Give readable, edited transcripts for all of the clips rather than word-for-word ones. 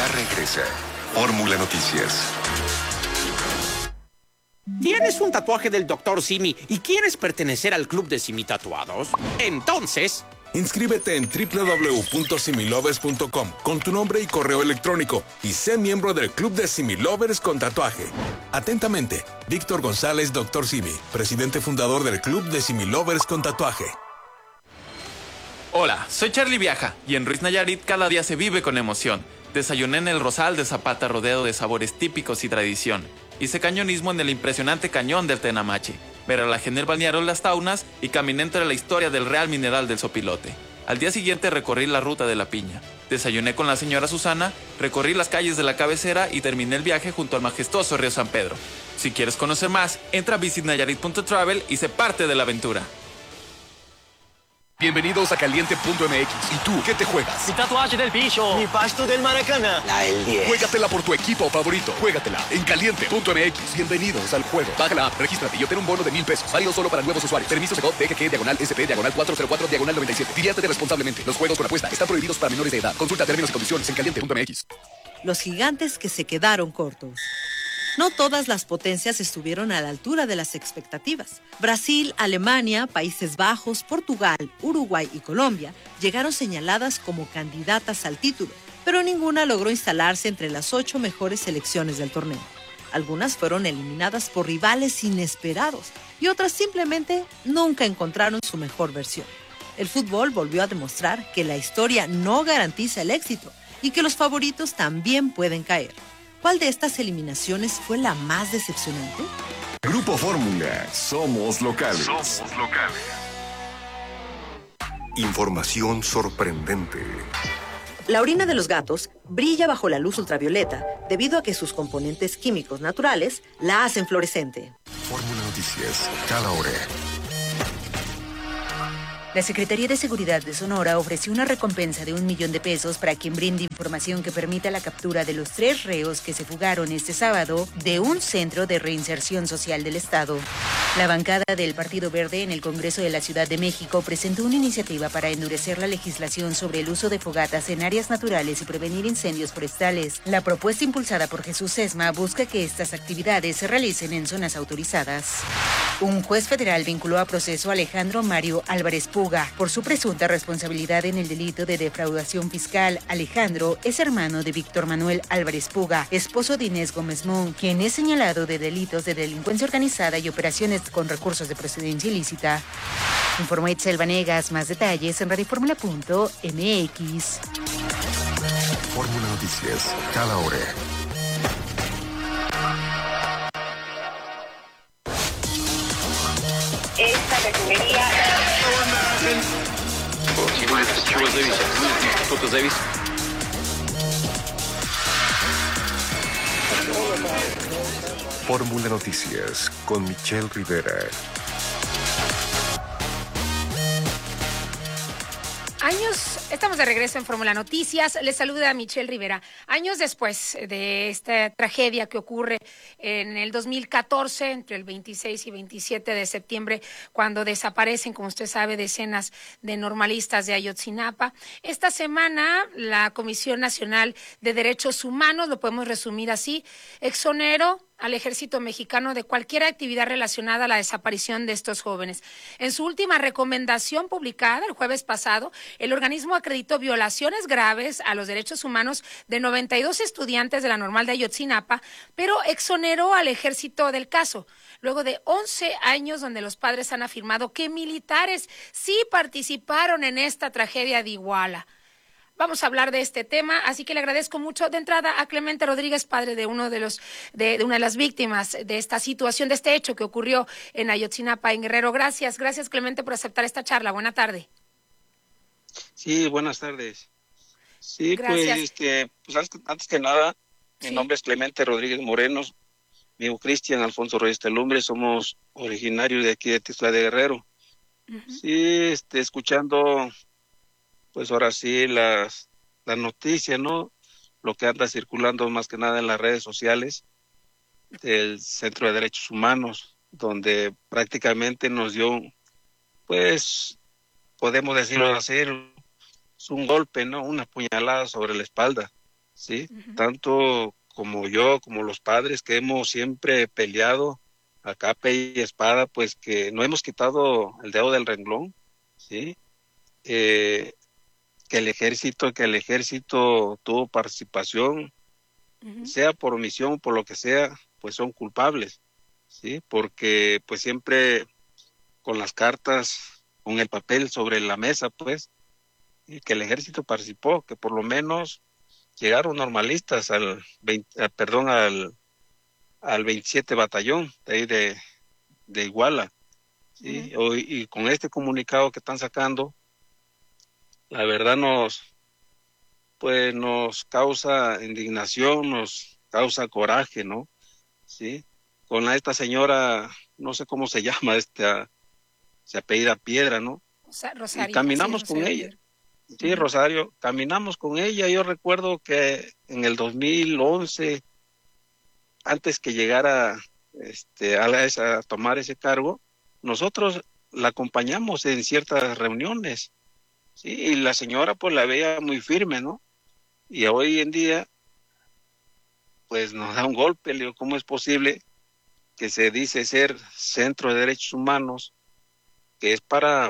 Ya regresa Fórmula Noticias. ¿Tienes un tatuaje del Dr. Simi y quieres pertenecer al club de Simi Tatuados? Entonces, inscríbete en www.similovers.com con tu nombre y correo electrónico y sé miembro del club de Similovers con tatuaje. Atentamente, Víctor González, Dr. Simi, presidente fundador del club de Similovers con tatuaje. Hola, soy Charlie Viaja y en Ruiz Nayarit cada día se vive con emoción. Desayuné en el Rosal de Zapata rodeado de sabores típicos y tradición. Hice cañonismo en el impresionante cañón del Tenamache. Me relajé en el balneario Las Taunas y caminé entre la historia del Real Mineral del Sopilote. Al día siguiente recorrí la ruta de la Piña. Desayuné con la señora Susana, recorrí las calles de la cabecera y terminé el viaje junto al majestuoso río San Pedro. Si quieres conocer más, entra a visitnayarit.travel y sé parte de la aventura. Bienvenidos a Caliente.mx. ¿Y tú qué te juegas? Mi tatuaje del bicho. Mi pasto del Maracaná. La del 10. Juégatela por tu equipo favorito. Juégatela en Caliente.mx. Bienvenidos al juego. Baja la app, regístrate y obtén un bono de $1,000. Válido solo para nuevos usuarios. Permiso de DGG/SP/404/97. Diviértete responsablemente. Los juegos con apuesta están prohibidos para menores de edad. Consulta términos y condiciones en Caliente.mx. Los gigantes que se quedaron cortos. No todas las potencias estuvieron a la altura de las expectativas. Brasil, Alemania, Países Bajos, Portugal, Uruguay y Colombia llegaron señaladas como candidatas al título, pero ninguna logró instalarse entre las 8 mejores selecciones del torneo. Algunas fueron eliminadas por rivales inesperados y otras simplemente nunca encontraron su mejor versión. El fútbol volvió a demostrar que la historia no garantiza el éxito y que los favoritos también pueden caer. ¿Cuál de estas eliminaciones fue la más decepcionante? Grupo Fórmula. Somos locales. Somos locales. Información sorprendente. La orina de los gatos brilla bajo la luz ultravioleta debido a que sus componentes químicos naturales la hacen fluorescente. Fórmula Noticias. Cada hora. La Secretaría de Seguridad de Sonora ofreció una recompensa de $1 millón para quien brinde información que permita la captura de los 3 reos que se fugaron este sábado de un centro de reinserción social del Estado. La bancada del Partido Verde en el Congreso de la Ciudad de México presentó una iniciativa para endurecer la legislación sobre el uso de fogatas en áreas naturales y prevenir incendios forestales. La propuesta impulsada por Jesús Sesma busca que estas actividades se realicen en zonas autorizadas. Un juez federal vinculó a proceso a Alejandro Mario Álvarez Puga por su presunta responsabilidad en el delito de defraudación fiscal. Alejandro es hermano de Víctor Manuel Álvarez Puga, esposo de Inés Gómez Mon, quien es señalado de delitos de delincuencia organizada y operaciones con recursos de procedencia ilícita. Informó Itzel Vanegas. Más detalles en radioformula.mx. Fórmula Noticias. Cada hora. Esta refinería. Fórmula Noticias con Michelle Rivera. Estamos de regreso en Fórmula Noticias. Les saluda Michelle Rivera. Años después de esta tragedia que ocurre en el 2014, entre el 26 y 27 de septiembre, cuando desaparecen, como usted sabe, decenas de normalistas de Ayotzinapa. Esta semana, la Comisión Nacional de Derechos Humanos, lo podemos resumir así, exoneró al Ejército Mexicano de cualquier actividad relacionada a la desaparición de estos jóvenes. En su última recomendación publicada el jueves pasado, el organismo acreditó violaciones graves a los derechos humanos de 92 estudiantes de la Normal de Ayotzinapa, pero exoneró al Ejército del caso, luego de 11 años donde los padres han afirmado que militares sí participaron en esta tragedia de Iguala. Vamos a hablar de este tema, así que le agradezco mucho de entrada a Clemente Rodríguez, padre de una de las víctimas de esta situación, de este hecho que ocurrió en Ayotzinapa, en Guerrero. Gracias Clemente por aceptar esta charla. Buena tarde. Sí, buenas tardes. Sí, gracias. pues antes que nada, mi nombre es Clemente Rodríguez Moreno, mi hijo Cristian Alfonso Reyes Telumbre, somos originarios de aquí de Tixla de Guerrero. Uh-huh. Sí, escuchando pues ahora sí la noticia, ¿no? Lo que anda circulando más que nada en las redes sociales del Centro de Derechos Humanos, donde prácticamente nos dio, pues, podemos decirlo así, es un golpe, ¿no? Una puñalada sobre la espalda. ¿sí? Tanto como yo, como los padres que hemos siempre peleado a capa y espada, pues que no hemos quitado el dedo del renglón, ¿sí? Que el ejército tuvo participación, sea por omisión o por lo que sea, pues son culpables, ¿sí? Porque pues siempre con las cartas, con el papel sobre la mesa, pues, y que el ejército participó, que por lo menos llegaron normalistas al 27 batallón de ahí de Iguala, ¿sí? Y con este comunicado que están sacando, la verdad nos causa indignación, nos causa coraje, ¿no? Sí, con esta señora, no sé cómo se llama, se apellida Piedra, ¿no? Rosario, y caminamos sí, con Rosario. ella. Sí, Rosario, caminamos con ella. Yo recuerdo que en el 2011, antes que llegara a tomar ese cargo, nosotros la acompañamos en ciertas reuniones, sí, y la señora pues la veía muy firme, ¿no? Y hoy en día, pues nos da un golpe. Le digo, ¿cómo es posible que se dice ser Centro de Derechos Humanos, que es para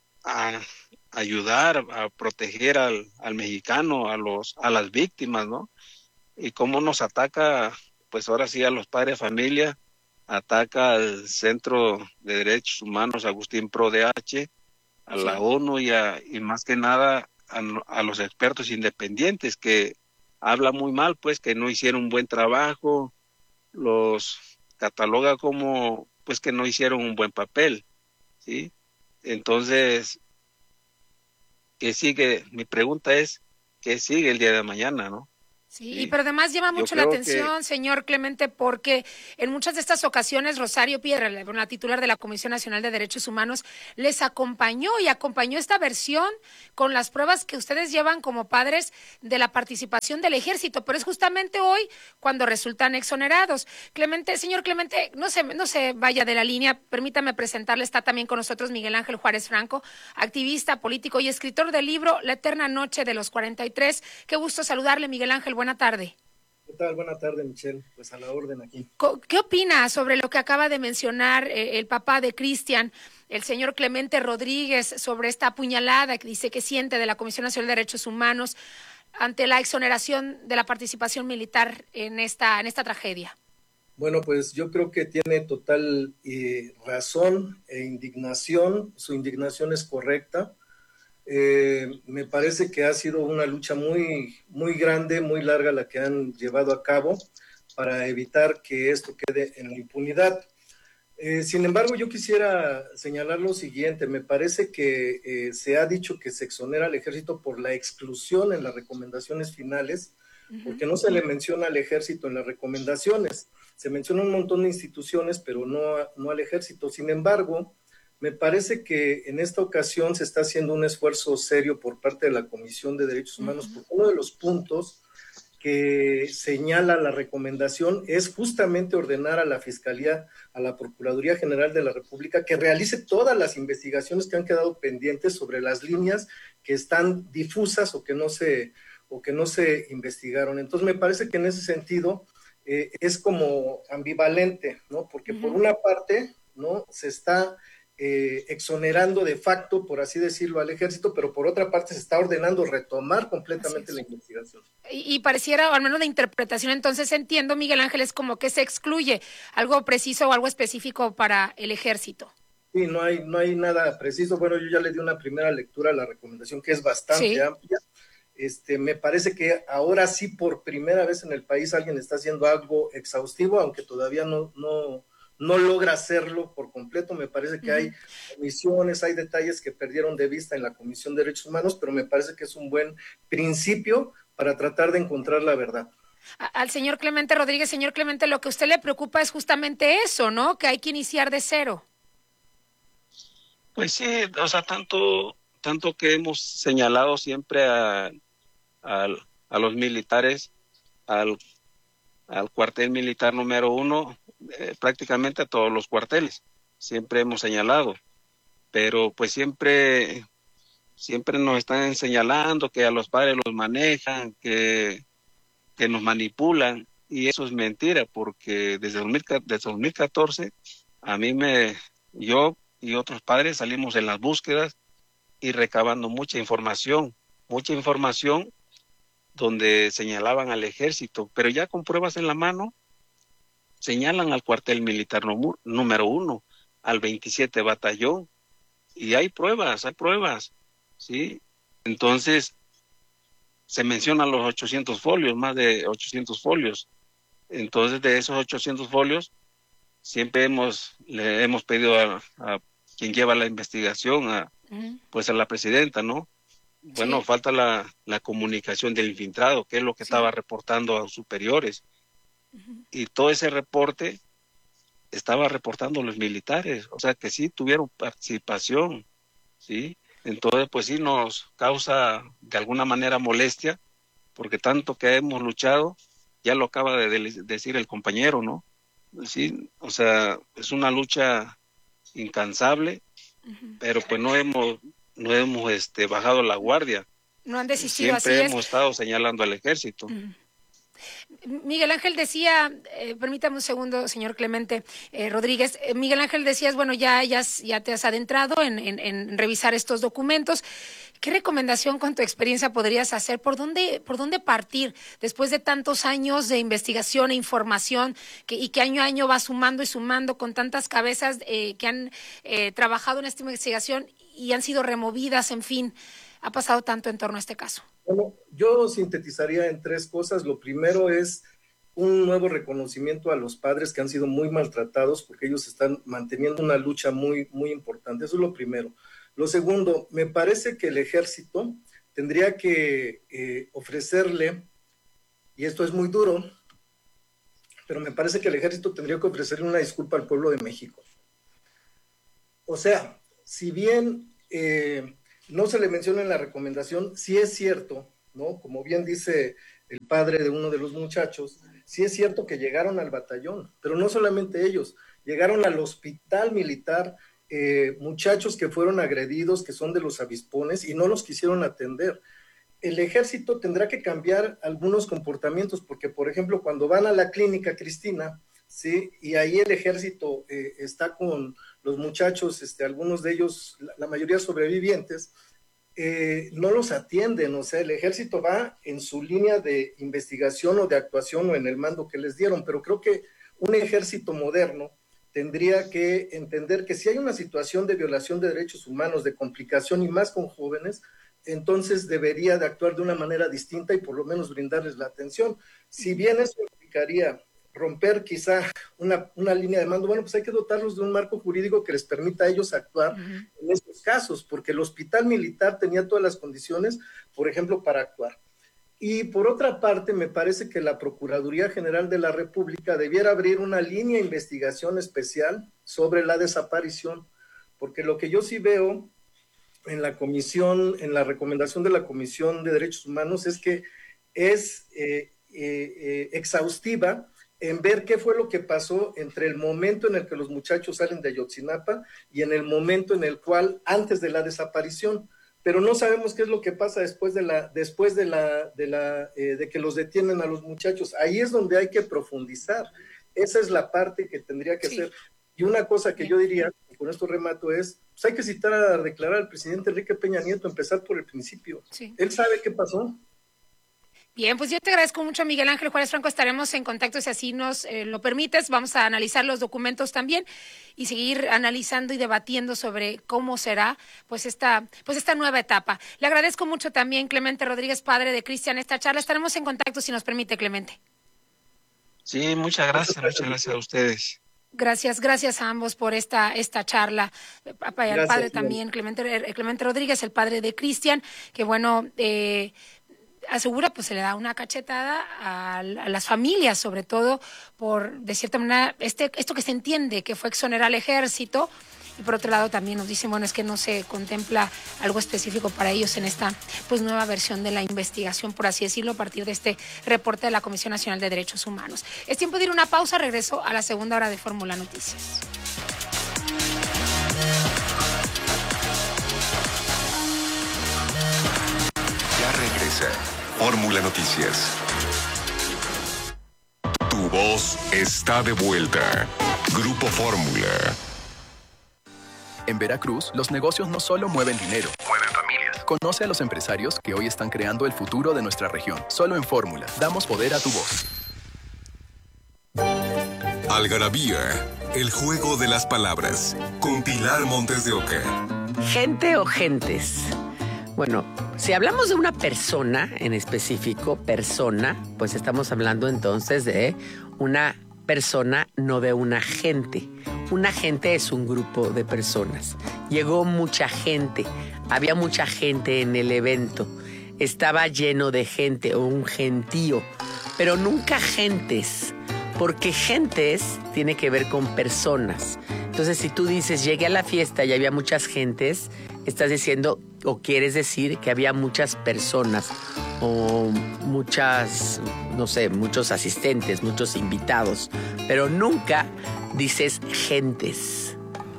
ayudar a proteger al mexicano, a las víctimas, ¿no? Y cómo nos ataca, pues ahora sí, a los padres de familia, ataca al Centro de Derechos Humanos Agustín Pro DH, a la ONU y más que nada a los expertos independientes, que habla muy mal, pues, que no hicieron un buen trabajo, los cataloga como, pues, que no hicieron un buen papel, ¿sí? Entonces, ¿qué sigue? Mi pregunta es, ¿qué sigue el día de mañana, no? Sí, pero además llama mucho la atención, señor Clemente, porque en muchas de estas ocasiones Rosario Piedra, la titular de la Comisión Nacional de Derechos Humanos, les acompañó esta versión con las pruebas que ustedes llevan como padres de la participación del ejército, pero es justamente hoy cuando resultan exonerados. Clemente, señor Clemente, no se vaya de la línea, permítame presentarle, está también con nosotros Miguel Ángel Juárez Franco, activista, político y escritor del libro La Eterna Noche de los 43. Qué gusto saludarle, Miguel Ángel. Buena tarde. ¿Qué tal? Buena tarde, Michelle. Pues a la orden aquí. ¿Qué opina sobre lo que acaba de mencionar el papá de Cristian, el señor Clemente Rodríguez, sobre esta puñalada que dice que siente de la Comisión Nacional de Derechos Humanos ante la exoneración de la participación militar en esta tragedia? Bueno, pues yo creo que tiene total razón e indignación. Su indignación es correcta. Me parece que ha sido una lucha muy, muy grande, muy larga la que han llevado a cabo para evitar que esto quede en la impunidad. Sin embargo, yo quisiera señalar lo siguiente. Me parece que se ha dicho que se exonera al ejército por la exclusión en las recomendaciones finales, porque no se le menciona al ejército en las recomendaciones. Se menciona un montón de instituciones, pero no al ejército. Sin embargo, me parece que en esta ocasión se está haciendo un esfuerzo serio por parte de la Comisión de Derechos Humanos, porque uno de los puntos que señala la recomendación es justamente ordenar a la Fiscalía, a la Procuraduría General de la República, que realice todas las investigaciones que han quedado pendientes sobre las líneas que están difusas o que no se investigaron. Entonces me parece que en ese sentido es como ambivalente, ¿no? Porque por una parte, ¿no?, se está exonerando de facto, por así decirlo, al ejército, pero por otra parte se está ordenando retomar completamente la investigación. Y pareciera, o al menos de interpretación, entonces entiendo, Miguel Ángel, es como que se excluye algo preciso o algo específico para el ejército. Sí, no hay nada preciso. Bueno, yo ya le di una primera lectura a la recomendación, que es bastante amplia. Me parece que ahora sí, por primera vez en el país, alguien está haciendo algo exhaustivo, aunque todavía no logra hacerlo por completo. Me parece que hay omisiones, hay detalles que perdieron de vista en la Comisión de Derechos Humanos, pero me parece que es un buen principio para tratar de encontrar la verdad. Al señor Clemente Rodríguez, señor Clemente, lo que a usted le preocupa es justamente eso, ¿no? Que hay que iniciar de cero. Pues sí, o sea, tanto que hemos señalado siempre a los militares, al cuartel militar número 1, prácticamente a todos los cuarteles, siempre hemos señalado, pero pues siempre nos están señalando que a los padres los manejan, que que nos manipulan, y eso es mentira, porque desde 2014 yo y otros padres salimos en las búsquedas y recabando mucha información donde señalaban al ejército, pero ya con pruebas en la mano, señalan al cuartel militar número 1, al 27 batallón, y hay pruebas, ¿sí? Entonces, se mencionan los 800 folios, más de 800 folios. Entonces, de esos 800 folios, siempre le hemos pedido a quien lleva la investigación, pues a la presidenta, ¿no? Bueno, falta la comunicación del infiltrado, que es lo que estaba reportando a los superiores. Y todo ese reporte estaba reportando los militares, o sea que sí tuvieron participación, ¿sí? Entonces, pues sí nos causa de alguna manera molestia, porque tanto que hemos luchado, ya lo acaba de decir el compañero, ¿no? Sí, o sea, es una lucha incansable, pero pues no hemos bajado la guardia. No han desistido, siempre así hemos estado señalando al ejército. Miguel Ángel decía, permítame un segundo, señor Clemente Rodríguez. Miguel Ángel decías, bueno, ya te has adentrado en revisar estos documentos. ¿Qué recomendación con tu experiencia podrías hacer? ¿Por dónde partir después de tantos años de investigación e información y que año a año va sumando y sumando con tantas cabezas que han trabajado en esta investigación y han sido removidas, en fin? Ha pasado tanto en torno a este caso. Bueno, yo sintetizaría en 3 cosas. Lo primero es un nuevo reconocimiento a los padres que han sido muy maltratados, porque ellos están manteniendo una lucha muy, muy importante. Eso es lo primero. Lo segundo, me parece que el ejército tendría que ofrecerle, y esto es muy duro, pero me parece que el ejército tendría que ofrecerle una disculpa al pueblo de México. O sea, si bien no se le menciona en la recomendación, sí es cierto, ¿no? Como bien dice el padre de uno de los muchachos, sí es cierto que llegaron al batallón, pero no solamente ellos, llegaron al hospital militar, muchachos que fueron agredidos, que son de los avispones, y no los quisieron atender. El ejército tendrá que cambiar algunos comportamientos, porque, por ejemplo, cuando van a la clínica, Cristina, ¿sí? Y ahí el ejército está con los muchachos, algunos de ellos, la mayoría sobrevivientes, no los atienden. O sea, el ejército va en su línea de investigación o de actuación o en el mando que les dieron, pero creo que un ejército moderno tendría que entender que si hay una situación de violación de derechos humanos, de complicación y más con jóvenes, entonces debería de actuar de una manera distinta y por lo menos brindarles la atención. Si bien eso implicaría romper quizá una línea de mando, bueno, pues hay que dotarlos de un marco jurídico que les permita a ellos actuar en estos casos, porque el hospital militar tenía todas las condiciones, por ejemplo, para actuar. Y por otra parte, me parece que la Procuraduría General de la República debiera abrir una línea de investigación especial sobre la desaparición, porque lo que yo sí veo en la comisión, en la recomendación de la Comisión de Derechos Humanos, es que es exhaustiva en ver qué fue lo que pasó entre el momento en el que los muchachos salen de Ayotzinapa y en el momento en el cual, antes de la desaparición, pero no sabemos qué es lo que pasa después de que los detienen a los muchachos. Ahí es donde hay que profundizar. Esa es la parte que tendría que hacer. Y una cosa que yo diría, y con esto remato, es, pues hay que citar a declarar al presidente Enrique Peña Nieto, empezar por el principio. Sí. Él sabe qué pasó. Bien, pues yo te agradezco mucho, Miguel Ángel Juárez Franco. Estaremos en contacto si así nos lo permites. Vamos a analizar los documentos también y seguir analizando y debatiendo sobre cómo será pues esta nueva etapa. Le agradezco mucho también, Clemente Rodríguez, padre de Cristian, esta charla. Estaremos en contacto si nos permite, Clemente. Sí, muchas gracias a ustedes. Gracias a ambos por esta charla. Al padre también, Clemente Rodríguez, el padre de Cristian, que bueno, asegura, pues se le da una cachetada a las familias, sobre todo por, de cierta manera, esto que se entiende que fue exonerar al ejército, y por otro lado también nos dicen, bueno, es que no se contempla algo específico para ellos en esta pues nueva versión de la investigación, por así decirlo, a partir de este reporte de la Comisión Nacional de Derechos Humanos. Es tiempo de ir a una pausa, regreso a la segunda hora de Fórmula Noticias. Ya regresa Fórmula Noticias. voz está de vuelta. Grupo Fórmula. En Veracruz, los negocios no solo mueven dinero, mueven familias. Conoce a los empresarios que hoy están creando el futuro de nuestra región. Solo en Fórmula, damos poder a tu voz. Algarabía, el juego de las palabras, con Pilar Montes de Oca. ¿Gente o gentes? Bueno, si hablamos de una persona en específico, persona, pues estamos hablando entonces de una persona, no de una gente. Una gente es un grupo de personas. Llegó mucha gente, había mucha gente en el evento. Estaba lleno de gente o un gentío, pero nunca gentes, porque gentes tiene que ver con personas. Entonces, si tú dices, llegué a la fiesta y había muchas gentes, estás diciendo o quieres decir que había muchas personas o muchas, no sé, muchos asistentes, muchos invitados, pero nunca dices gentes.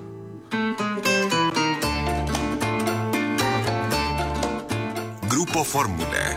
Grupo Fórmula.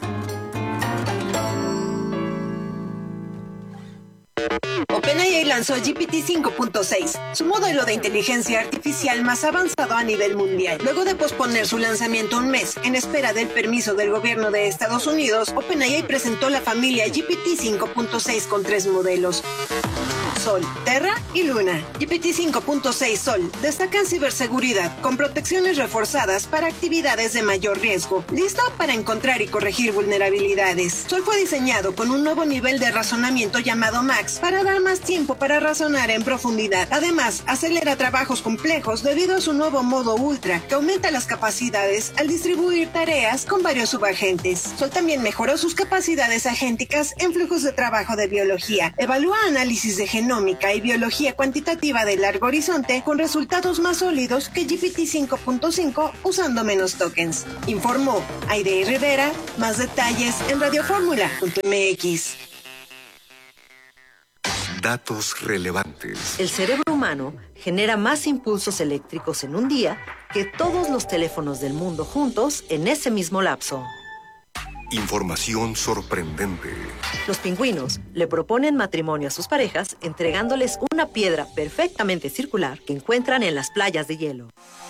OpenAI lanzó GPT 5.6, su modelo de inteligencia artificial más avanzado a nivel mundial. Luego de posponer su lanzamiento un mes en espera del permiso del gobierno de Estados Unidos, OpenAI presentó la familia GPT 5.6 con 3 modelos: Sol, Terra y Luna. GPT 5.6 Sol destaca en ciberseguridad, con protecciones reforzadas para actividades de mayor riesgo, listo para encontrar y corregir vulnerabilidades. Sol fue diseñado con un nuevo nivel de razonamiento llamado Max para dar más tiempo para razonar en profundidad. Además, acelera trabajos complejos debido a su nuevo modo Ultra, que aumenta las capacidades al distribuir tareas con varios subagentes. Sol también mejoró sus capacidades agénticas en flujos de trabajo de biología. Evalúa análisis de genómica y biología cuantitativa de largo horizonte con resultados más sólidos que GPT 5.5 usando menos tokens. Informó Aide Rivera. Más detalles en radioformula.mx. Datos relevantes. El cerebro humano genera más impulsos eléctricos en un día que todos los teléfonos del mundo juntos en ese mismo lapso. Información sorprendente. Los pingüinos le proponen matrimonio a sus parejas entregándoles una piedra perfectamente circular que encuentran en las playas de hielo.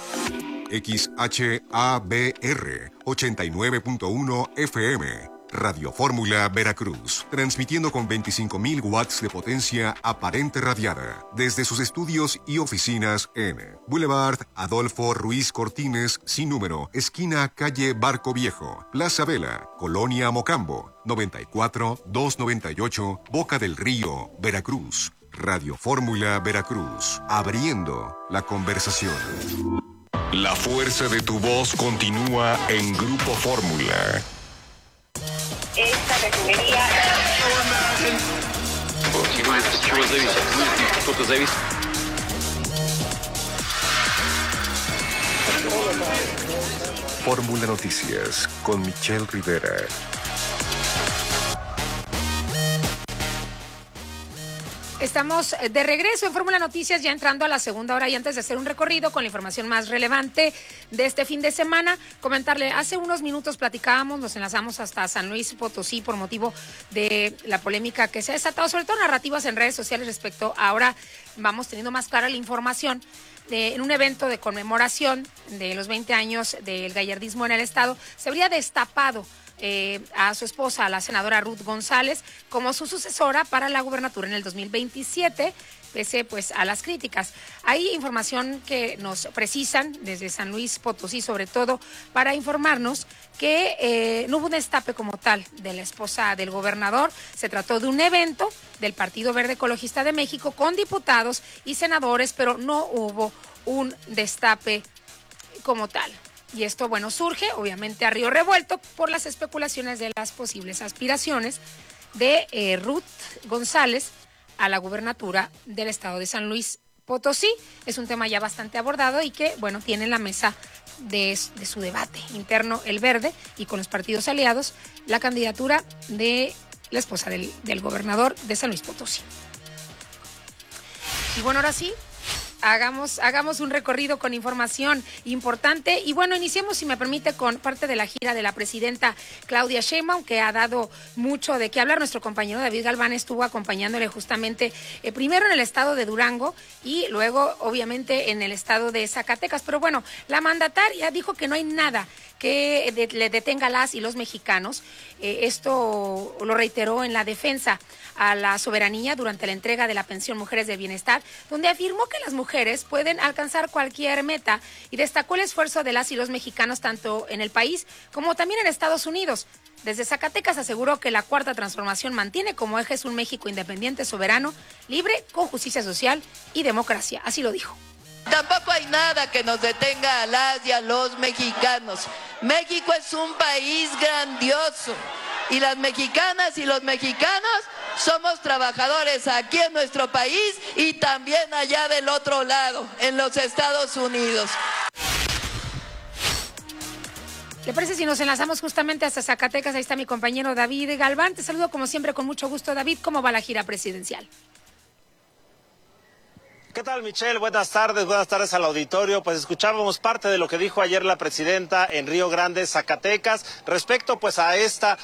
XHABR 89.1 FM. Radio Fórmula Veracruz, transmitiendo con 25.000 watts de potencia aparente radiada desde sus estudios y oficinas en Boulevard Adolfo Ruiz Cortines, sin número, esquina calle Barco Viejo, Plaza Vela, Colonia Mocambo, 94-298, Boca del Río, Veracruz. Radio Fórmula Veracruz, abriendo la conversación. La fuerza de tu voz continúa en Grupo Fórmula. Esta refinería... Fórmula Noticias con Michelle Rivera. Estamos de regreso en Fórmula Noticias, ya entrando a la segunda hora, y antes de hacer un recorrido con la información más relevante de este fin de semana, comentarle, hace unos minutos platicábamos, nos enlazamos hasta San Luis Potosí por motivo de la polémica que se ha desatado, sobre todo narrativas en redes sociales respecto a ahora vamos teniendo más clara la información en un evento de conmemoración de los 20 años del gallardismo en el estado, se habría destapado a su esposa, a la senadora Ruth González, como su sucesora para la gubernatura en el 2027, pese pues a las críticas. Hay información que nos precisan desde San Luis Potosí, sobre todo para informarnos que no hubo un destape como tal de la esposa del gobernador. Se trató de un evento del Partido Verde Ecologista de México con diputados y senadores, pero no hubo un destape como tal. Y esto, bueno, surge obviamente a río revuelto por las especulaciones de las posibles aspiraciones de Ruth González a la gubernatura del estado de San Luis Potosí. Es un tema ya bastante abordado y que, bueno, tiene en la mesa de su debate interno el Verde y con los partidos aliados la candidatura de la esposa del gobernador de San Luis Potosí. Y bueno, ahora sí, hagamos un recorrido con información importante. Y bueno, iniciemos, si me permite, con parte de la gira de la presidenta Claudia Sheinbaum, que ha dado mucho de qué hablar. Nuestro compañero David Galván estuvo acompañándole justamente primero en el estado de Durango y luego, obviamente, en el estado de Zacatecas. Pero bueno, la mandataria dijo que no hay nada que le detenga a las y los mexicanos. Esto lo reiteró en la defensa a la soberanía durante la entrega de la pensión Mujeres de Bienestar, donde afirmó que las mujeres pueden alcanzar cualquier meta y destacó el esfuerzo de las y los mexicanos tanto en el país como también en Estados Unidos. Desde Zacatecas aseguró que la Cuarta Transformación mantiene como ejes un México independiente, soberano, libre, con justicia social y democracia. Así lo dijo. Tampoco hay nada que nos detenga a las y a los mexicanos. México es un país grandioso y las mexicanas y los mexicanos somos trabajadores aquí en nuestro país y también allá del otro lado, en los Estados Unidos. ¿Le parece si nos enlazamos justamente hasta Zacatecas? Ahí está mi compañero David Galván. Te saludo como siempre con mucho gusto, David. ¿Cómo va la gira presidencial? ¿Qué tal, Michelle? Buenas tardes al auditorio. Pues escuchábamos parte de lo que dijo ayer la presidenta en Río Grande, Zacatecas, respecto pues a estas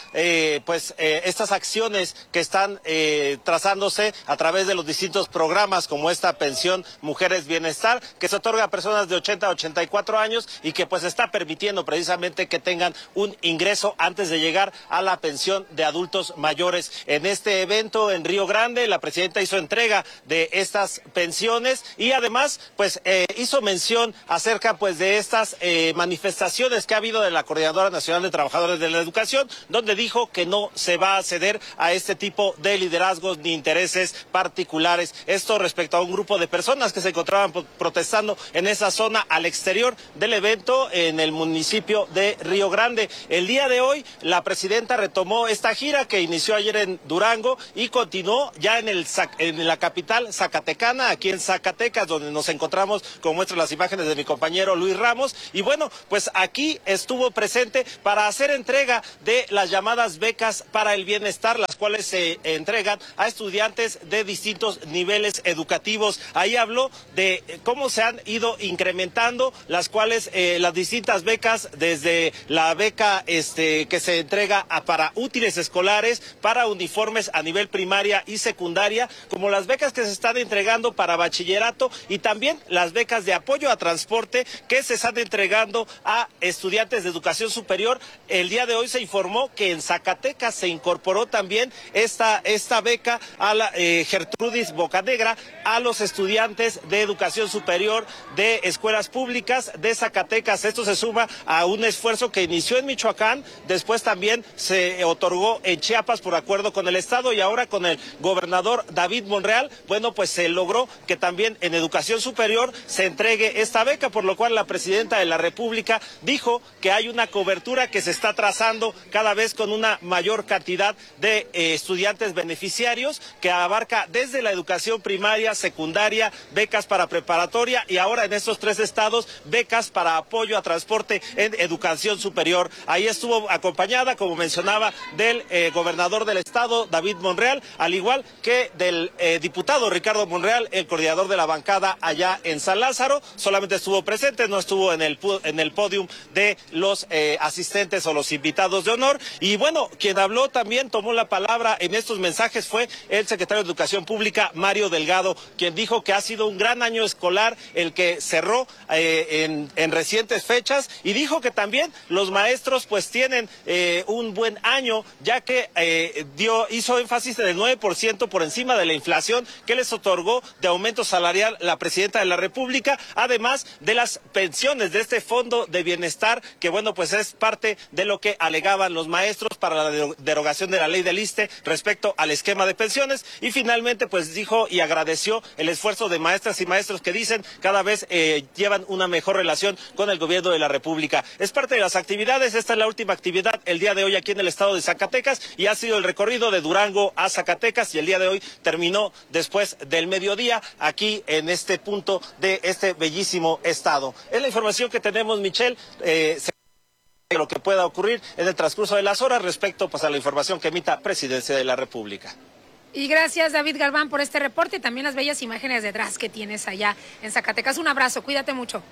acciones que están trazándose a través de los distintos programas, como esta pensión Mujeres Bienestar, que se otorga a personas de 80 a 84 años y que pues está permitiendo precisamente que tengan un ingreso antes de llegar a la pensión de adultos mayores. En este evento en Río Grande, la presidenta hizo entrega de estas pensiones y además pues hizo mención acerca pues de estas manifestaciones que ha habido de la Coordinadora Nacional de Trabajadores de la Educación, donde dijo que no se va a ceder a este tipo de liderazgos ni intereses particulares. Esto respecto a un grupo de personas que se encontraban protestando en esa zona al exterior del evento en el municipio de Río Grande. El día de hoy la presidenta retomó esta gira que inició ayer en Durango y continuó ya en la capital zacatecana, aquí en Zacatecas, donde nos encontramos, como muestran las imágenes de mi compañero Luis Ramos. Y bueno, pues aquí estuvo presente para hacer entrega de las llamadas becas para el bienestar, las cuales se entregan a estudiantes de distintos niveles educativos. Ahí habló de cómo se han ido incrementando, las cuales las distintas becas, desde la beca que se entrega para útiles escolares, para uniformes a nivel primaria y secundaria, como las becas que se están entregando para bachillerato y también las becas de apoyo a transporte que se están entregando a estudiantes de educación superior. El día de hoy se informó que en Zacatecas se incorporó también esta beca a la Gertrudis Bocanegra a los estudiantes de educación superior de escuelas públicas de Zacatecas. Esto se suma a un esfuerzo que inició en Michoacán, después también se otorgó en Chiapas por acuerdo con el Estado y ahora con el gobernador David Monreal. Bueno, pues se logró que también en educación superior se entregue esta beca, por lo cual la presidenta de la República dijo que hay una cobertura que se está trazando cada vez con una mayor cantidad de estudiantes beneficiarios, que abarca desde la educación primaria, secundaria, becas para preparatoria y ahora en estos 3 estados becas para apoyo a transporte en educación superior. Ahí estuvo acompañada, como mencionaba, del gobernador del estado, David Monreal, al igual que del diputado Ricardo Monreal, el coordinador de la bancada allá en San Lázaro. Solamente estuvo presente, no estuvo en el podium de los asistentes o los invitados de honor. Y bueno, quien habló también, tomó la palabra en estos mensajes, fue el secretario de Educación Pública, Mario Delgado, quien dijo que ha sido un gran año escolar el que cerró en recientes fechas, y dijo que también los maestros pues tienen un buen año, ya que hizo énfasis en el 9% por encima de la inflación que les otorgó de aumento salarial la presidenta de la República, además de las pensiones de este fondo de bienestar, que bueno, pues es parte de lo que alegaban los maestros para la derogación de la ley del ISSSTE respecto al esquema de pensiones. Y finalmente pues dijo y agradeció el esfuerzo de maestras y maestros que dicen cada vez llevan una mejor relación con el gobierno de la República. Es parte de las actividades, esta es la última actividad el día de hoy aquí en el estado de Zacatecas, y ha sido el recorrido de Durango a Zacatecas, y el día de hoy terminó después del mediodía aquí en este punto de este bellísimo estado. Es la información que tenemos, Michelle, lo que pueda ocurrir en el transcurso de las horas respecto pues a la información que emita Presidencia de la República. Y gracias, David Galván, por este reporte y también las bellas imágenes detrás que tienes allá en Zacatecas. Un abrazo, cuídate mucho.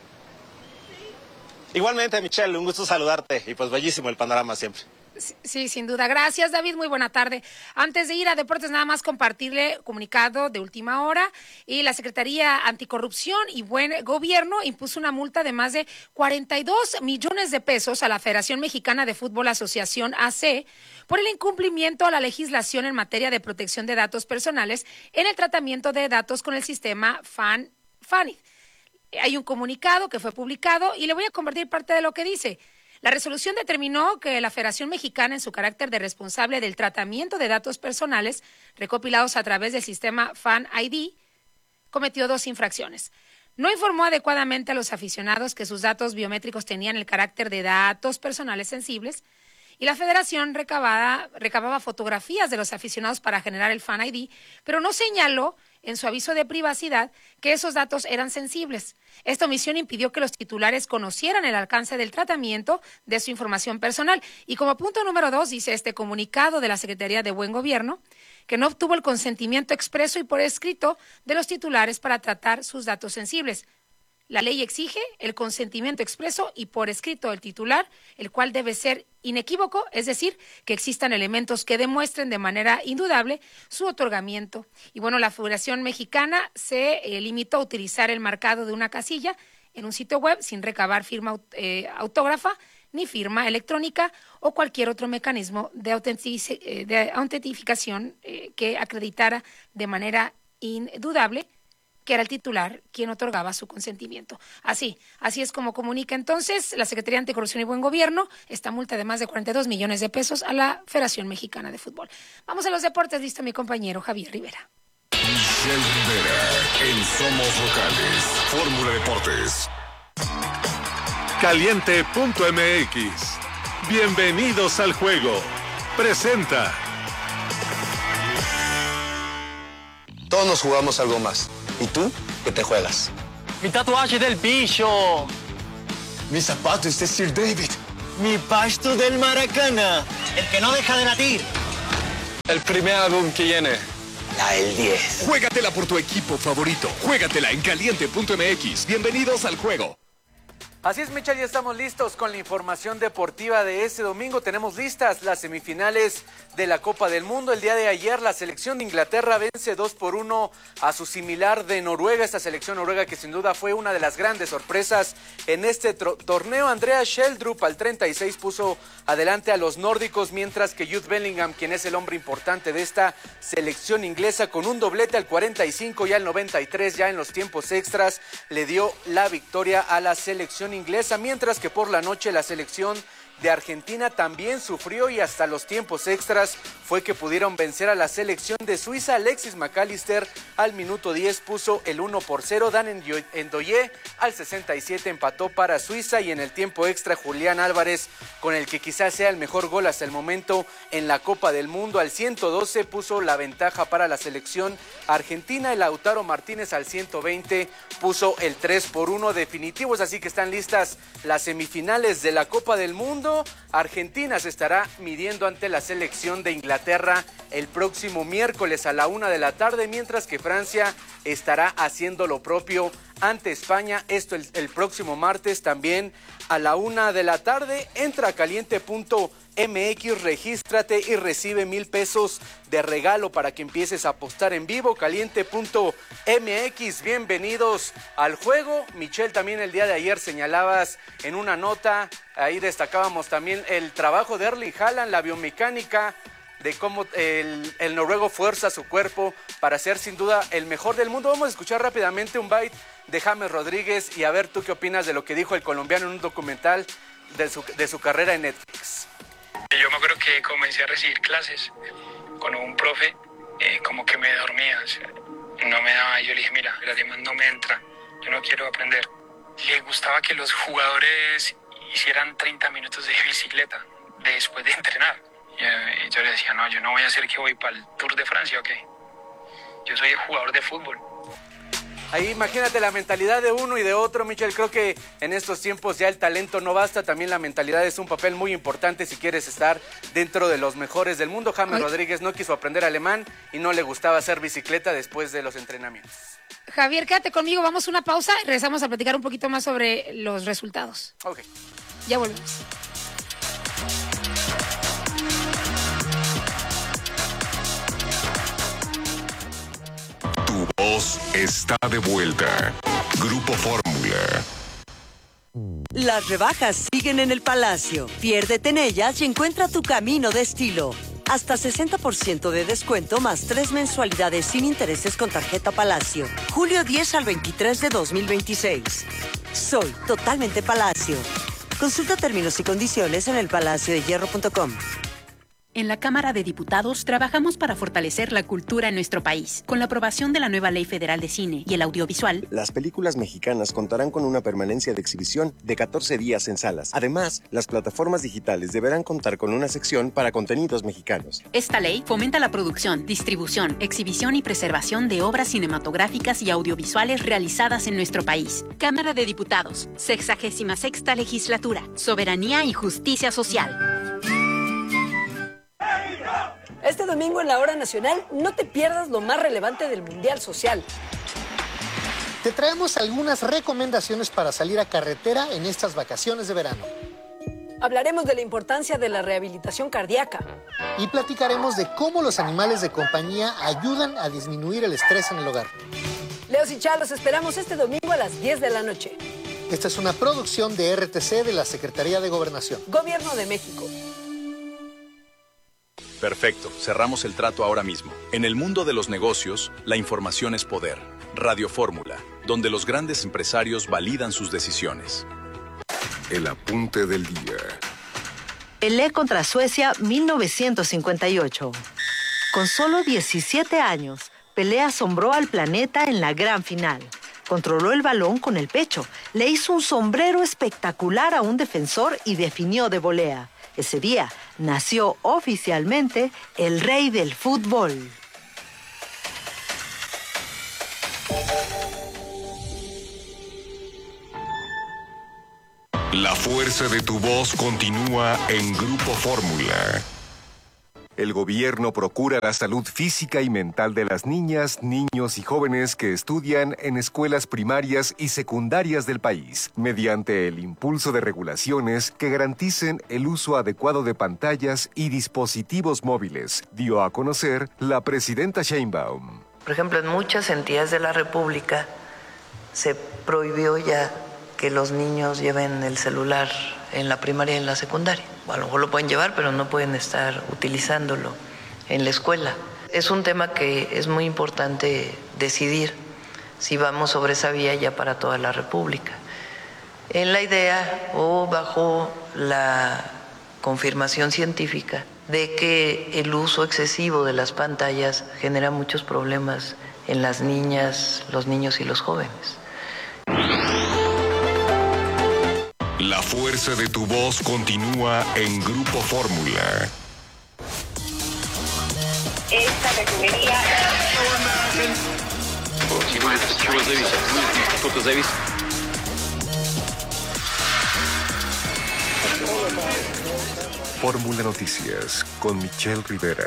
Igualmente, Michelle, un gusto saludarte y pues bellísimo el panorama siempre. Sí, sin duda. Gracias, David. Muy buena tarde. Antes de ir a deportes, nada más compartirle comunicado de última hora. Y la Secretaría Anticorrupción y Buen Gobierno impuso una multa de más de 42 millones de pesos a la Federación Mexicana de Fútbol Asociación AC por el incumplimiento a la legislación en materia de protección de datos personales en el tratamiento de datos con el sistema FANID. Hay un comunicado que fue publicado y le voy a compartir parte de lo que dice. La resolución determinó que la Federación Mexicana, en su carácter de responsable del tratamiento de datos personales recopilados a través del sistema FAN-ID, cometió 2 infracciones. No informó adecuadamente a los aficionados que sus datos biométricos tenían el carácter de datos personales sensibles, y la Federación recababa fotografías de los aficionados para generar el FAN-ID, pero no señaló en su aviso de privacidad que esos datos eran sensibles. Esta omisión impidió que los titulares conocieran el alcance del tratamiento de su información personal. Y como punto número 2, dice este comunicado de la Secretaría de Buen Gobierno, que no obtuvo el consentimiento expreso y por escrito de los titulares para tratar sus datos sensibles. La ley exige el consentimiento expreso y por escrito del titular, el cual debe ser inequívoco, es decir, que existan elementos que demuestren de manera indudable su otorgamiento. Y bueno, la Federación Mexicana se limitó a utilizar el marcado de una casilla en un sitio web sin recabar firma autógrafa ni firma electrónica o cualquier otro mecanismo de autentificación que acreditara de manera indudable que era el titular quien otorgaba su consentimiento. Así es como comunica entonces la Secretaría de Anticorrupción y Buen Gobierno esta multa de más de 42 millones de pesos a la Federación Mexicana de Fútbol. Vamos a los deportes, listo mi compañero Javier Rivera. Michelle Rivera en Somos Locales, Fórmula Deportes. Caliente.mx. Bienvenidos al juego. Presenta. Todos nos jugamos algo más. ¿Y tú? ¿Qué te juegas? Mi tatuaje del bicho. Mis zapatos de Sir David. Mi pasto del Maracana. El que no deja de latir. El primer álbum que viene. La del 10. Juégatela por tu equipo favorito. Juégatela en caliente.mx. Bienvenidos al juego. Así es, Michelle, ya estamos listos con la información deportiva de este domingo. Tenemos listas las semifinales de la Copa del Mundo. El día de ayer la selección de Inglaterra vence 2-1 a su similar de Noruega. Esta selección noruega que sin duda fue una de las grandes sorpresas en este torneo. Andreas Schjelderup al 36 puso adelante a los nórdicos, mientras que Jude Bellingham, quien es el hombre importante de esta selección inglesa, con un doblete al 45 y al 93, ya en los tiempos extras, le dio la victoria a la selección inglesa, mientras que por la noche la selección de Argentina también sufrió y hasta los tiempos extras fue que pudieron vencer a la selección de Suiza. Alexis McAllister al minuto 10 puso el 1-0, Dan Ndoye al 67 empató para Suiza y en el tiempo extra Julián Álvarez, con el que quizás sea el mejor gol hasta el momento en la Copa del Mundo, al 112 puso la ventaja para la selección argentina. El Lautaro Martínez al 120 puso el 3-1 definitivos, así que están listas las semifinales de la Copa del Mundo. Argentina se estará midiendo ante la selección de Inglaterra el próximo miércoles a la 1 de la tarde, mientras que Francia estará haciendo lo propio ante España. Esto el próximo martes también a la 1 de la tarde. Entra a caliente.mx, regístrate y recibe 1,000 pesos de regalo para que empieces a apostar en vivo. Caliente.mx, bienvenidos al juego. Michelle, también el día de ayer señalabas en una nota, ahí destacábamos también el trabajo de Erling Haaland, la biomecánica, de cómo el noruego fuerza su cuerpo para ser sin duda el mejor del mundo. Vamos a escuchar rápidamente un bite de James Rodríguez y a ver tú qué opinas de lo que dijo el colombiano en un documental de su carrera en Netflix. Yo me acuerdo que comencé a recibir clases con un profe, como que me dormía, o sea, no me daba. Yo le dije, mira, el alemán no me entra, yo no quiero aprender. Le gustaba que los jugadores hicieran 30 minutos de bicicleta después de entrenar. Yo le decía, no, yo no voy a hacer que voy para el Tour de Francia, ¿ok? Yo soy jugador de fútbol. Ahí imagínate la mentalidad de uno y de otro, Michelle. Creo que en estos tiempos ya el talento no basta, también la mentalidad es un papel muy importante si quieres estar dentro de los mejores del mundo. James Rodríguez no quiso aprender alemán y no le gustaba hacer bicicleta después de los entrenamientos. Javier, quédate conmigo, vamos a una pausa y regresamos a platicar un poquito más sobre los resultados. Ok. Ya volvemos. Tu voz está de vuelta. Grupo Fórmula. Las rebajas siguen en el Palacio. Piérdete en ellas y encuentra tu camino de estilo. Hasta 60% de descuento más 3 mensualidades sin intereses con tarjeta Palacio. Julio 10 al 23 de 2026. Soy totalmente Palacio. Consulta términos y condiciones en elpalaciodehierro.com. En la Cámara de Diputados trabajamos para fortalecer la cultura en nuestro país. Con la aprobación de la nueva Ley Federal de Cine y el Audiovisual, las películas mexicanas contarán con una permanencia de exhibición de 14 días en salas. Además, las plataformas digitales deberán contar con una sección para contenidos mexicanos. Esta ley fomenta la producción, distribución, exhibición y preservación de obras cinematográficas y audiovisuales realizadas en nuestro país. Cámara de Diputados, 66ª Legislatura, Soberanía y Justicia Social. Este domingo en la Hora Nacional no te pierdas lo más relevante del Mundial Social. Te traemos algunas recomendaciones para salir a carretera en estas vacaciones de verano. Hablaremos de la importancia de la rehabilitación cardíaca. Y platicaremos de cómo los animales de compañía ayudan a disminuir el estrés en el hogar. Leos y Char, los esperamos este domingo a las 10 de la noche. Esta es una producción de RTC de la Secretaría de Gobernación. Gobierno de México. Perfecto, cerramos el trato ahora mismo. En el mundo de los negocios, la información es poder. Radio Fórmula, donde los grandes empresarios validan sus decisiones. El apunte del día. Pelé contra Suecia 1958. Con solo 17 años, Pelé asombró al planeta en la gran final. Controló el balón con el pecho, le hizo un sombrero espectacular a un defensor y definió de volea. Ese día nació oficialmente el rey del fútbol. La fuerza de tu voz continúa en Grupo Fórmula. El gobierno procura la salud física y mental de las niñas, niños y jóvenes que estudian en escuelas primarias y secundarias del país, mediante el impulso de regulaciones que garanticen el uso adecuado de pantallas y dispositivos móviles, dio a conocer la presidenta Sheinbaum. Por ejemplo, en muchas entidades de la República se prohibió ya que los niños lleven el celular en la primaria y en la secundaria. A lo mejor lo pueden llevar, pero no pueden estar utilizándolo en la escuela. Es un tema que es muy importante decidir si vamos sobre esa vía ya para toda la República. En la idea o bajo la confirmación científica de que el uso excesivo de las pantallas genera muchos problemas en las niñas, los niños y los jóvenes. La fuerza de tu voz continúa en Grupo Fórmula. Esta refinería... Fórmula Noticias con Michelle Rivera.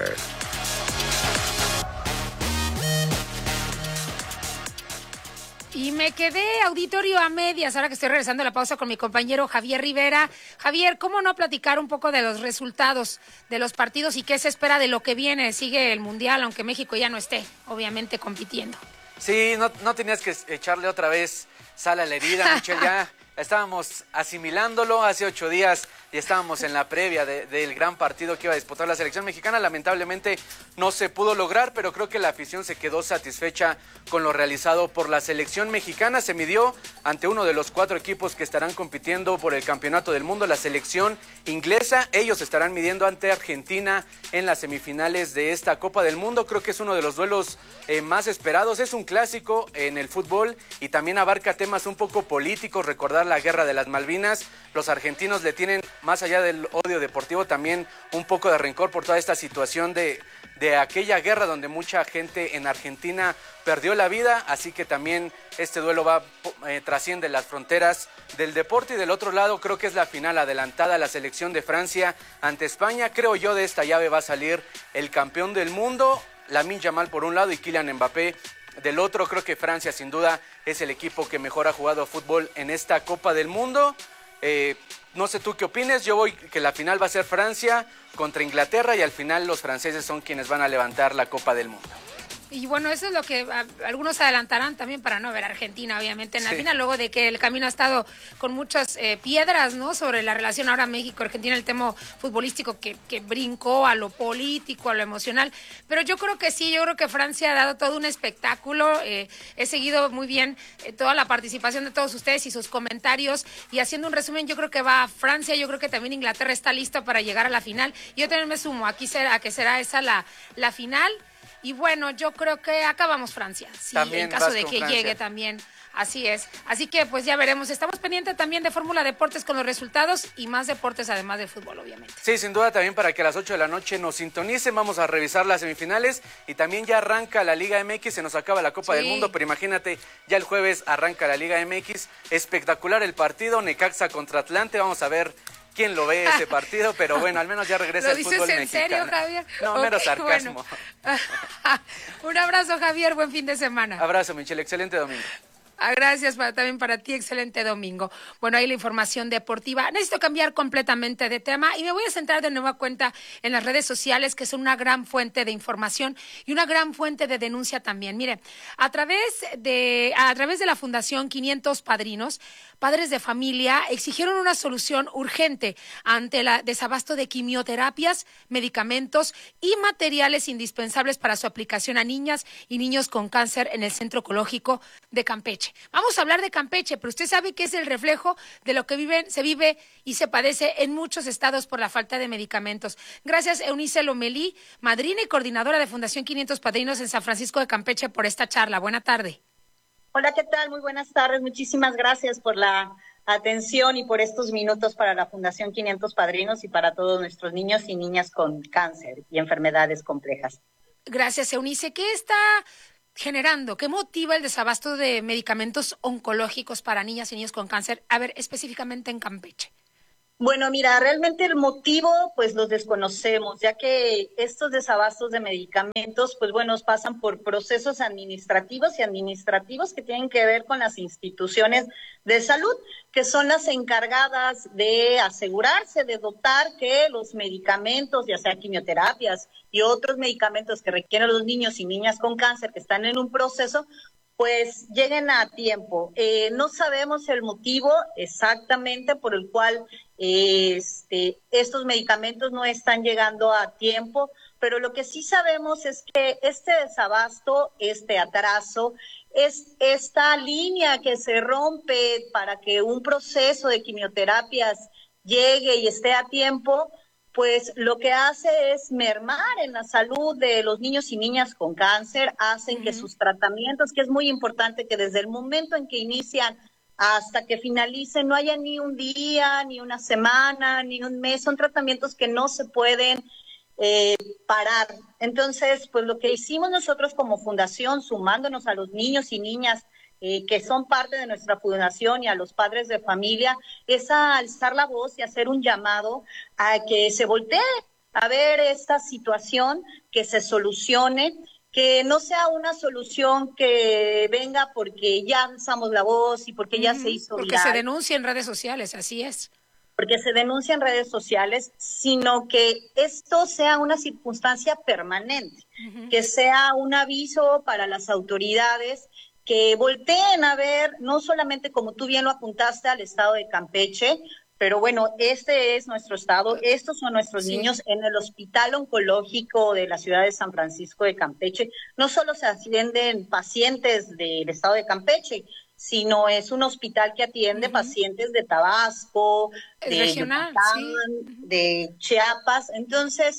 Y me quedé, auditorio, a medias, ahora que estoy regresando a la pausa con mi compañero Javier Rivera. Javier, ¿cómo no platicar un poco de los resultados de los partidos y qué se espera de lo que viene? Sigue el Mundial, aunque México ya no esté, obviamente, compitiendo. Sí, no tenías que echarle otra vez sal a la herida, Michelle, ya estábamos asimilándolo hace 8 días y estábamos en la previa del gran partido que iba a disputar la selección mexicana. Lamentablemente no se pudo lograr, pero creo que la afición se quedó satisfecha con lo realizado por la selección mexicana. Se midió ante uno de los 4 equipos que estarán compitiendo por el campeonato del mundo, la selección inglesa. Ellos estarán midiendo ante Argentina en las semifinales de esta Copa del Mundo. Creo que es uno de los duelos más esperados. Es un clásico en el fútbol y también abarca temas un poco políticos. Recordar recordar la guerra de las Malvinas. Los argentinos le tienen, más allá del odio deportivo, también un poco de rencor por toda esta situación de aquella guerra donde mucha gente en Argentina perdió la vida, así que también este duelo trasciende las fronteras del deporte. Y del otro lado creo que es la final adelantada, la selección de Francia ante España. Creo yo de esta llave va a salir el campeón del mundo, Lamine Yamal por un lado y Kylian Mbappé del otro. Creo que Francia sin duda es el equipo que mejor ha jugado fútbol en esta Copa del Mundo. No sé tú qué opines, yo voy que la final va a ser Francia contra Inglaterra y al final los franceses son quienes van a levantar la Copa del Mundo. Y bueno, eso es lo que algunos adelantarán también para no ver a Argentina, obviamente, en la final, luego de que el camino ha estado con muchas piedras, ¿no? Sobre la relación ahora México-Argentina, el tema futbolístico que brincó a lo político, a lo emocional. Pero yo creo que sí, yo creo que Francia ha dado todo un espectáculo. He seguido muy bien toda la participación de todos ustedes y sus comentarios. Y haciendo un resumen, yo creo que va a Francia, yo creo que también Inglaterra está lista para llegar a la final. Yo también me sumo, aquí será esa la final. Y bueno, yo creo que acabamos Francia, sí, en caso de que llegue también, así es. Así que pues ya veremos, estamos pendientes también de Fórmula Deportes con los resultados y más deportes además de fútbol, obviamente. Sí, sin duda también para que a las 8 de la noche nos sintonicen, vamos a revisar las semifinales y también ya arranca la Liga MX, se nos acaba la Copa del Mundo, pero imagínate, ya el jueves arranca la Liga MX, espectacular el partido, Necaxa contra Atlante, vamos a ver quién lo ve ese partido, pero bueno, al menos ya regresa el fútbol mexicano. ¿Lo dices en serio, Javier? No, mero sarcasmo. Bueno. Un abrazo, Javier, buen fin de semana. Abrazo, Michelle, excelente domingo. Gracias también para ti, excelente domingo. Bueno, ahí la información deportiva. Necesito cambiar completamente de tema y me voy a centrar de nueva cuenta en las redes sociales, que son una gran fuente de información y una gran fuente de denuncia también. Mire, a través de la Fundación 500 Padrinos, padres de familia exigieron una solución urgente ante el desabasto de quimioterapias, medicamentos y materiales indispensables para su aplicación a niñas y niños con cáncer en el Centro Oncológico de Campeche. Vamos a hablar de Campeche, pero usted sabe que es el reflejo de lo que se vive y se padece en muchos estados por la falta de medicamentos. Gracias, Eunice Lomelí, madrina y coordinadora de Fundación 500 Padrinos en San Francisco de Campeche, por esta charla. Buena tarde. Hola, ¿qué tal? Muy buenas tardes. Muchísimas gracias por la atención y por estos minutos para la Fundación 500 Padrinos y para todos nuestros niños y niñas con cáncer y enfermedades complejas. Gracias, Eunice. ¿Qué está generando, qué motiva el desabasto de medicamentos oncológicos para niñas y niños con cáncer? A ver, específicamente en Campeche. Bueno, mira, realmente el motivo pues los desconocemos, ya que estos desabastos de medicamentos pues bueno, pasan por procesos administrativos que tienen que ver con las instituciones de salud, que son las encargadas de asegurarse, de dotar que los medicamentos, ya sea quimioterapias y otros medicamentos que requieren los niños y niñas con cáncer que están en un proceso, pues lleguen a tiempo. No sabemos el motivo exactamente por el cual estos medicamentos no están llegando a tiempo, pero lo que sí sabemos es que este desabasto, este atraso, es esta línea que se rompe para que un proceso de quimioterapias llegue y esté a tiempo, pues lo que hace es mermar en la salud de los niños y niñas con cáncer, hacen que sus tratamientos, que es muy importante que desde el momento en que inician hasta que finalicen no haya ni un día, ni una semana, ni un mes, son tratamientos que no se pueden parar. Entonces, pues lo que hicimos nosotros como fundación, sumándonos a los niños y niñas que son parte de nuestra fundación y a los padres de familia, es a alzar la voz y hacer un llamado a que se voltee a ver esta situación, que se solucione, que no sea una solución que venga porque ya alzamos la voz y porque ya se hizo viral. Porque se denuncia en redes sociales, así es. Porque se denuncia en redes sociales, sino que esto sea una circunstancia permanente, que sea un aviso para las autoridades, que volteen a ver, no solamente como tú bien lo apuntaste al estado de Campeche, pero bueno, este es nuestro estado, estos son nuestros niños en el Hospital Oncológico de la ciudad de San Francisco de Campeche. No solo se atienden pacientes del estado de Campeche, sino es un hospital que atiende pacientes de Tabasco, de Yucatán, de Chiapas. Entonces,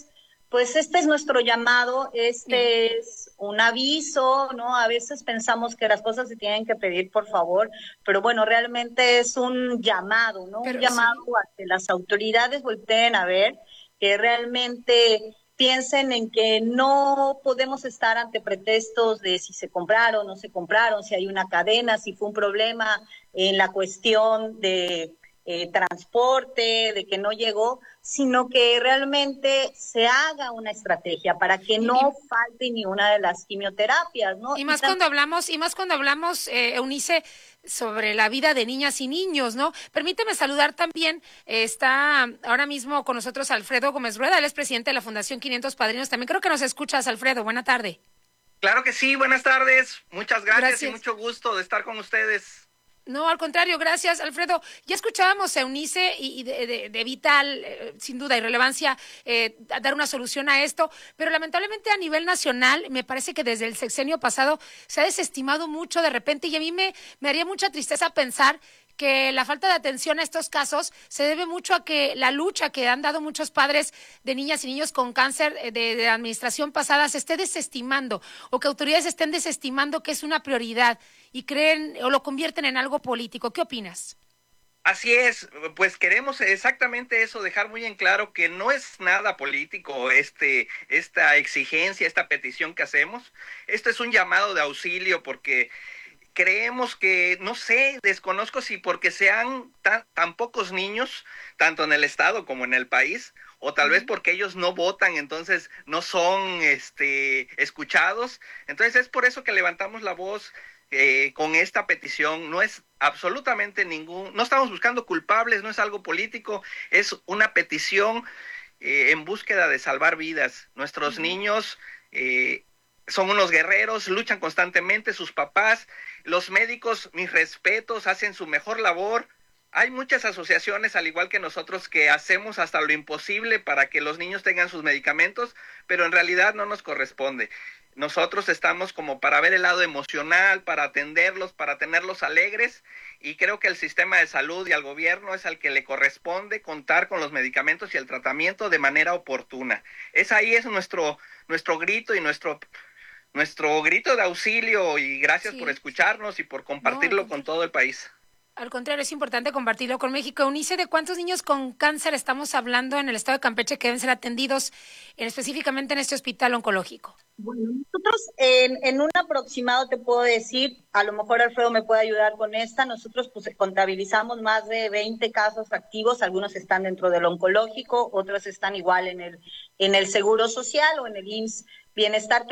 pues este es nuestro llamado, este es un aviso, ¿no? A veces pensamos que las cosas se tienen que pedir por favor, pero bueno, realmente es un llamado, ¿no? Un llamado a que las autoridades volteen a ver, que realmente piensen en que no podemos estar ante pretextos de si se compraron o no se compraron, si hay una cadena, si fue un problema en la cuestión de transporte, de que no llegó, sino que realmente se haga una estrategia para que no falte ni una de las quimioterapias, ¿no? Y más cuando hablamos, Eunice, sobre la vida de niñas y niños, ¿no? Permíteme saludar también, está ahora mismo con nosotros Alfredo Gómez Rueda, él es presidente de la Fundación 500 Padrinos. También creo que nos escuchas, Alfredo. Buena tarde. Claro que sí, buenas tardes. Muchas gracias. Y mucho gusto de estar con ustedes. No, al contrario, gracias, Alfredo. Ya escuchábamos a Eunice y de vital, sin duda, y relevancia dar una solución a esto, pero lamentablemente a nivel nacional me parece que desde el sexenio pasado se ha desestimado mucho de repente y a mí me haría mucha tristeza pensar que la falta de atención a estos casos se debe mucho a que la lucha que han dado muchos padres de niñas y niños con cáncer de administración pasada se esté desestimando o que autoridades estén desestimando que es una prioridad y creen o lo convierten en algo político. ¿Qué opinas? Así es, pues queremos exactamente eso, dejar muy en claro que no es nada político esta exigencia, esta petición que hacemos. Esto es un llamado de auxilio porque creemos que, no sé, desconozco si porque sean tan pocos niños, tanto en el estado como en el país, o tal vez porque ellos no votan, entonces no son escuchados. Entonces es por eso que levantamos la voz con esta petición. No es absolutamente no estamos buscando culpables, no es algo político, es una petición en búsqueda de salvar vidas. Nuestros niños son unos guerreros, luchan constantemente, sus papás, los médicos, mis respetos, hacen su mejor labor. Hay muchas asociaciones, al igual que nosotros, que hacemos hasta lo imposible para que los niños tengan sus medicamentos, pero en realidad no nos corresponde. Nosotros estamos como para ver el lado emocional, para atenderlos, para tenerlos alegres, y creo que el sistema de salud y al gobierno es al que le corresponde contar con los medicamentos y el tratamiento de manera oportuna. Ahí es nuestro grito y nuestro grito de auxilio, y gracias por escucharnos y por compartirlo con todo el país. Al contrario, es importante compartirlo con México. Eunice, ¿de cuántos niños con cáncer estamos hablando en el estado de Campeche que deben ser atendidos específicamente en este hospital oncológico? Bueno, nosotros en un aproximado te puedo decir, a lo mejor Alfredo me puede ayudar con esta, nosotros pues contabilizamos más de 20 casos activos, algunos están dentro del oncológico, otros están igual en el Seguro Social o en el IMSS Bienestar.